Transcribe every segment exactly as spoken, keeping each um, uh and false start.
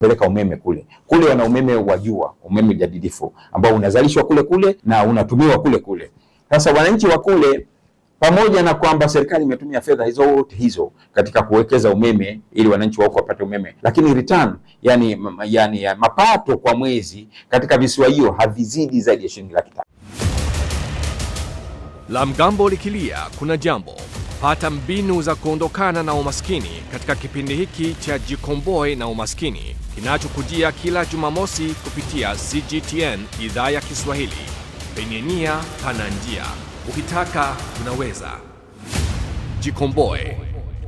peleka umeme kule. Kule wana umeme wa jua, umeme jadidifu ambao unazalishwa kule kule na unatumiwa kule kule. Sasa wananchi wa kule, pamoja na kwamba serikali imetumia fedha hizo hizo katika kuwekeza umeme ili wananchi wako wapate umeme, lakini return, yani yani ya mapato kwa mwezi katika visiwa hiyo havizidi zaidi ya shilingi laki tano. La mgambo likilia kuna jambo. Pata mbinu za kuondokana na umaskini katika kipindi hiki cha Jikomboe na Umaskini kinachokujia kila Jumamosi kupitia C G T N idhaa ya Kiswahili. Penye nia pana njia. Ukitaka unaweza. Jikomboe.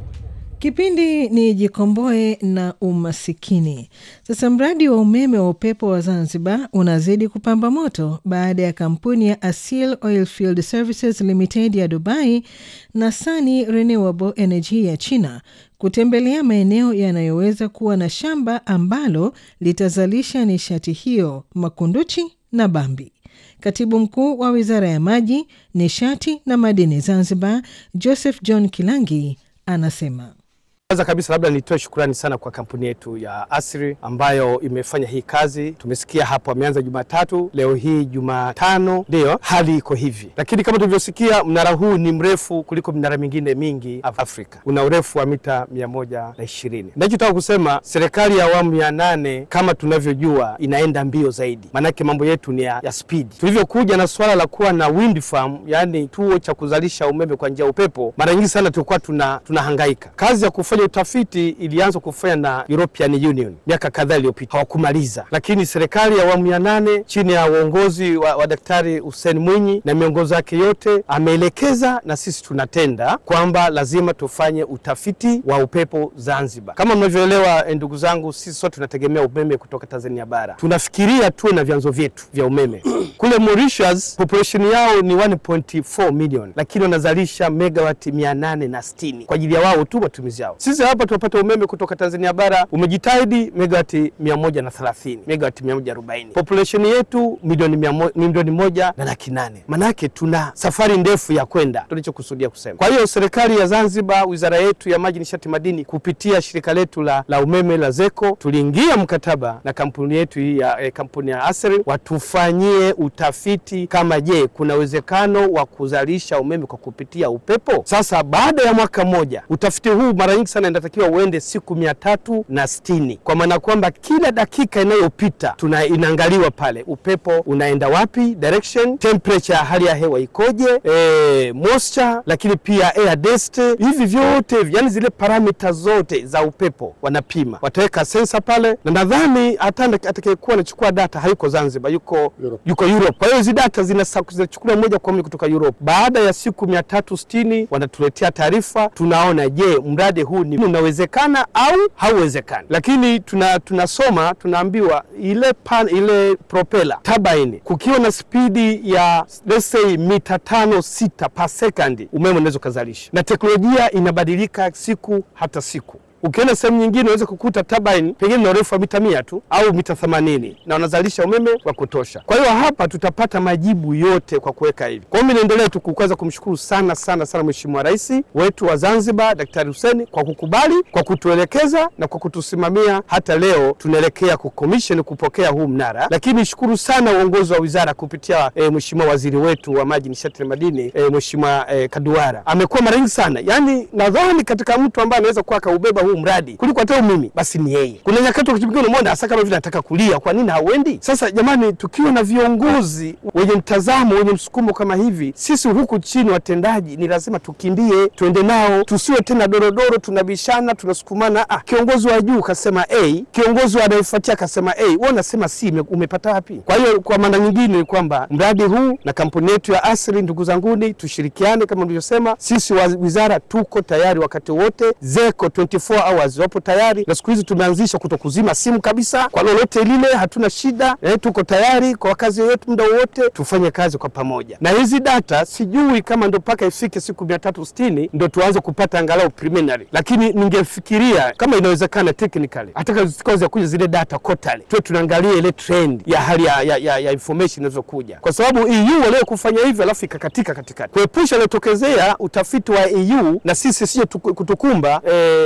Kipindi ni Jikomboe na Umasikini. Sasa mradi wa umeme wa upepo wa Zanzibar unazidi kupamba moto baada ya kampuni ya Asil Oilfield Services Limited ya Dubai na Sani Renewable Energy ya China kutembelea maeneo yanayoweza kuwa na shamba ambalo litazalisha nishati hiyo Makunduchi na Bambi. Katibu mkuu wa Wizara ya Maji, Nishati na Madini Zanzibar, Joseph John Kilangi, anasema. Kwanza kabisa labda nitoe shukrani sana kwa kampuni yetu ya Asri ambayo imefanya hii kazi. Tumesikia hapo ameanza Jumatatu, leo hii Jumatano, ndio hali iko hivi. Lakini kama tulivyosikia, mnara huu ni mrefu kuliko minara mingine mingi Afrika. Una urefu wa mita mia moja na ishirini. Ninachotaka kusema, serikali ya awamu ya nane kama tunavyojua inaenda mbio zaidi. Manake mambo yetu ni ya, ya speed. Tulivyokuja na swala la kuwa na wind farm, yani tuo cha kuzalisha umeme kwa njia upepo, mara nyingi sana tulikuwa tuna tunahangaika. Kazi ya kufanya utafiti ilianza kufanya na European Union miaka kadhaa iliyopita, hawakumaliza. Lakini serikali ya awamu ya nane chini ya uongozi wa, wa Daktari Hussein Mwinyi na miongozo yake yote ameelekeza, na sisi tunatenda kwamba lazima tufanye utafiti wa upepo Zanzibar. Kama mnavyoelewa ndugu zangu, sisi sote tunategemea umeme kutoka Tanzania bara. Tunafikiria tuwe na vyanzo vyetu vya umeme. Kule Mauritius population yao ni one point four million, lakini wanazalisha megawati mia nane na sitini kwa ajili ya wao tu matumizi yao. Sisi hapa tunapata umeme kutoka Tanzania bara umejitahidi megawati mia moja na thelathini, megawati mia moja arobaini. Population yetu milioni mia milioni moja na laki nane. Manake tuna safari ndefu ya kwenda, tulichokusudia kusema. Kwa hiyo serikali ya Zanzibar, wizara yetu ya Maji, Nishati, Madini kupitia shirika letu la, la umeme la ZECO, tuliingia mkataba na kampuni yetu hii ya eh, kampuni ya Asri watufanyie utafiti kama je kuna uwezekano wa kuzalisha umeme kwa kupitia upepo. Sasa baada ya mwaka mmoja, utafiti huu mara nyingi sana inatakiwa uende siku mia tatu na sitini. Kwa maana kwamba kila dakika inayopita tuna inaangaliwa pale upepo unaenda wapi, direction, temperature, hali ya hewa ikoje, eh moisture, lakini pia air dust. Hivi vyote yani zile parameters zote za upepo wanapima. Wataweka sensor pale, na nadhani hata atakayekuwa anachukua data hayuko Zanzibar, yuko Europe. yuko Europe. Kwa hiyo hizo data zinachukua moja kwa moja kutoka Europe. Baada ya siku mia tatu sitini wanatuletea taarifa, tunaona je mradi huu ni unawezekana au hauwezekani. Lakini tuna tunasoma tunaambiwa ile pan, ile propeller turbine kukiwa na spidi ya let's say mita tano sita per second umeme unaweza kuzalisha, na teknolojia inabadilika siku hata siku. Ukiona sehemu nyingine unaweza kukuta turbine pengine na urefu wa mita mia tu au mita themanini na wanazalisha umeme wa kutosha. Kwa hiyo hapa tutapata majibu yote kwa kuweka hivi. Kwa hiyo mimi naendelea tu kwanza kumshukuru sana sana sana Mheshimiwa Rais wetu wa Zanzibar Daktari Hussein kwa kukubali, kwa kutuelekeza na kwa kutusimamia. Hata leo tunaelekea kucommission kupokea huu mnara. Lakini shukuru sana uongozi wa wizara kupitia e, Mheshimiwa Waziri wetu wa Maji, Nishati na Madini e, Mheshimiwa e, Kaduara. Amekuwa mara nyingi sana. Yaani nadhani katika mtu ambaye anaweza kuwa kaubeba huu mradi kuliko hata mimi basi ni yeye. Kuna nyakati ukijipigana unaona hasa kama vile nataka kulia, kwa nini hauendi? Sasa jamani, tukiwa na viongozi wenye mtazamo, wenye msukumo kama hivi, sisi huku chini watendaji ni lazima tukimbie, tuende nao, tusiwe tena dorodoro tunabishana, tunasukumana. Ah, kiongozi wa juu kasema A, kiongozi wa anayefuatia kasema A, wewe unasema C, umepata wapi? Kwa hiyo kwa maana nyingine ni kwamba mradi huu na kampuni yetu ya Asri, ndugu zanguni, tushirikiane kama nilivyosema. Sisi wa wizara tuko tayari wakati wote. ZECO twenty-four hours wapo tayari, na siku hizi tumeanzisha kutokuzima simu kabisa kwa lolote lile, hatuna shida. Eh, tuko tayari kwa kazi yetu muda wote, tufanye kazi kwa pamoja. Na hizi data sijui kama ndo paka ifike siku mia tatu sitini ndo tuanze kupata angalau preliminary, lakini ningefikiria kama inawezekana technically hata kazi kuja zile data quarterly tu tunaangalia ile trend ya hali ya, ya, ya, ya information inazokuja, kwa sababu E U wale kufanya hivyo alafu ikakatika katikati kuepusha letokezea utafiti wa E U na sisi sije kutukumba eh, wataalamu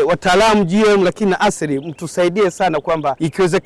G A M, G M lakini na ASRI mtusaidie sana kwamba ikiwezekana